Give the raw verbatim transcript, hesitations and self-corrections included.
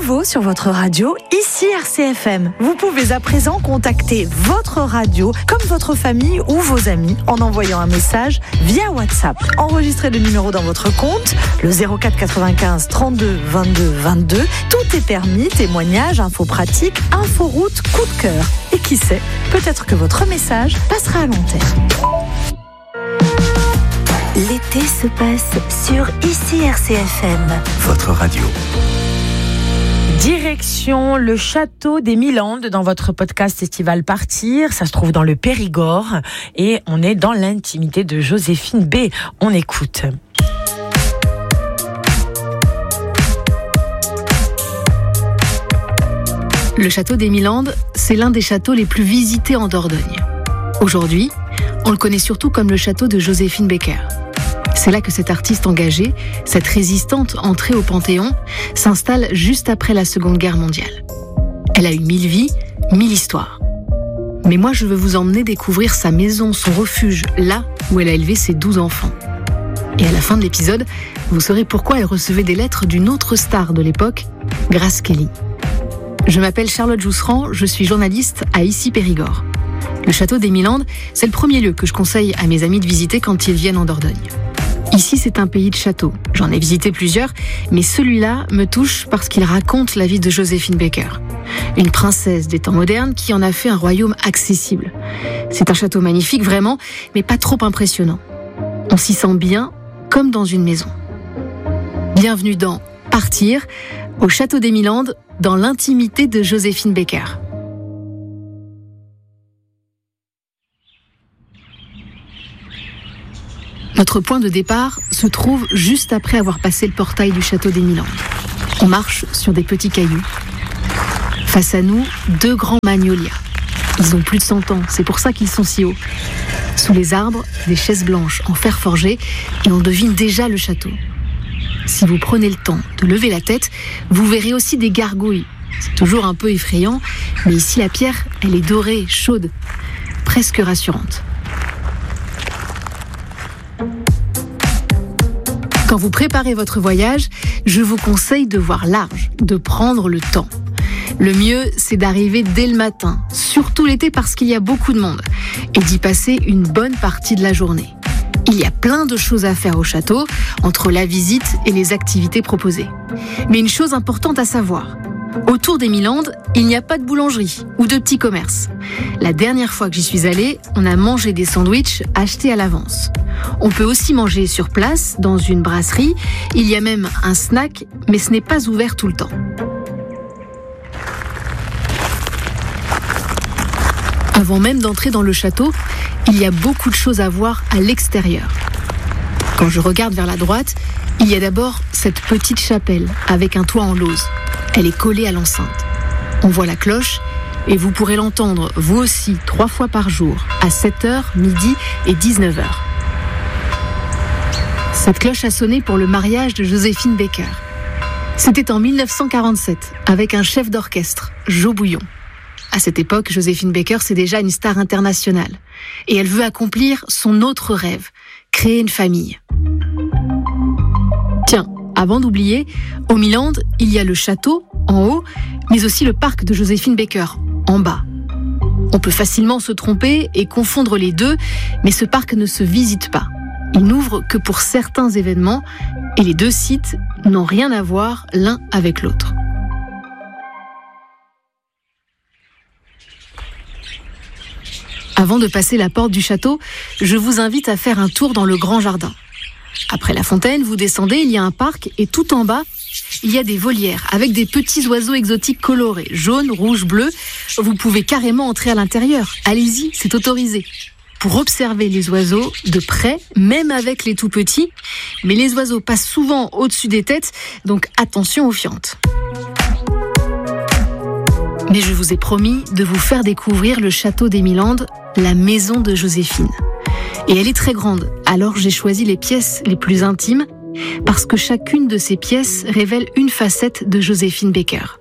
nouveau sur votre radio, ici R C F M. Vous pouvez à présent contacter votre radio comme votre famille ou vos amis en envoyant un message via WhatsApp. Enregistrez le numéro dans votre compte, le zéro quatre quatre-vingt-quinze trente-deux vingt-deux vingt-deux. Tout est permis, témoignages, infos pratiques, infos route, coup de cœur. Et qui sait, peut-être que votre message passera à l'antenne. L'été se passe sur ici R C F M. Votre radio. Direction le château des Mille-Landes dans votre podcast estival Partir. Ça se trouve dans le Périgord et on est dans l'intimité de Joséphine B. On écoute. Le château des Mille-Landes, c'est l'un des châteaux les plus visités en Dordogne. Aujourd'hui, on le connaît surtout comme le château de Joséphine Baker. C'est là que cette artiste engagée, cette résistante entrée au Panthéon, s'installe juste après la Seconde Guerre mondiale. Elle a eu mille vies, mille histoires. Mais moi, je veux vous emmener découvrir sa maison, son refuge, là où elle a élevé ses douze enfants. Et à la fin de l'épisode, vous saurez pourquoi elle recevait des lettres d'une autre star de l'époque, Grace Kelly. Je m'appelle Charlotte Jousserand, je suis journaliste à Ici Périgord. Le château des Mille-Landes, c'est le premier lieu que je conseille à mes amis de visiter quand ils viennent en Dordogne. Ici, c'est un pays de châteaux. J'en ai visité plusieurs, mais celui-là me touche parce qu'il raconte la vie de Joséphine Baker. Une princesse des temps modernes qui en a fait un royaume accessible. C'est un château magnifique, vraiment, mais pas trop impressionnant. On s'y sent bien, comme dans une maison. Bienvenue dans Partir, au château des Mille-Landes, dans l'intimité de Joséphine Baker. Notre point de départ se trouve juste après avoir passé le portail du château des Mille-Landes. On marche sur des petits cailloux. Face à nous, deux grands magnolias. Ils ont plus de cent ans, c'est pour ça qu'ils sont si hauts. Sous les arbres, des chaises blanches en fer forgé et on devine déjà le château. Si vous prenez le temps de lever la tête, vous verrez aussi des gargouilles. C'est toujours un peu effrayant, mais ici la pierre, elle est dorée, chaude, presque rassurante. Quand vous préparez votre voyage, je vous conseille de voir large, de prendre le temps. Le mieux, c'est d'arriver dès le matin, surtout l'été parce qu'il y a beaucoup de monde, et d'y passer une bonne partie de la journée. Il y a plein de choses à faire au château, entre la visite et les activités proposées. Mais une chose importante à savoir, autour des Mille-Landes, il n'y a pas de boulangerie ou de petits commerces. La dernière fois que j'y suis allée, on a mangé des sandwichs achetés à l'avance. On peut aussi manger sur place, dans une brasserie. Il y a même un snack, mais ce n'est pas ouvert tout le temps. Avant même d'entrer dans le château, il y a beaucoup de choses à voir à l'extérieur. Quand je regarde vers la droite, il y a d'abord cette petite chapelle avec un toit en lauze. Elle est collée à l'enceinte. On voit la cloche et vous pourrez l'entendre, vous aussi, trois fois par jour, à sept heures, midi et dix-neuf heures. Cette cloche a sonné pour le mariage de Joséphine Baker. C'était en dix-neuf cent quarante-sept, avec un chef d'orchestre, Joe Bouillon. À cette époque, Joséphine Baker, c'est déjà une star internationale. Et elle veut accomplir son autre rêve, créer une famille. Tiens, avant d'oublier, aux Mille-Landes, il y a le château, en haut, mais aussi le parc de Joséphine Baker, en bas. On peut facilement se tromper et confondre les deux, mais ce parc ne se visite pas. Il n'ouvre que pour certains événements, et les deux sites n'ont rien à voir l'un avec l'autre. Avant de passer la porte du château, je vous invite à faire un tour dans le grand jardin. Après la fontaine, vous descendez, il y a un parc et tout en bas, il y a des volières avec des petits oiseaux exotiques colorés, jaunes, rouges, bleus. Vous pouvez carrément entrer à l'intérieur. Allez-y, c'est autorisé. Pour observer les oiseaux de près, même avec les tout petits. Mais les oiseaux passent souvent au-dessus des têtes, donc attention aux fientes. Mais je vous ai promis de vous faire découvrir le château des Mille-Landes, la maison de Joséphine. Et elle est très grande, alors j'ai choisi les pièces les plus intimes, parce que chacune de ces pièces révèle une facette de Joséphine Baker.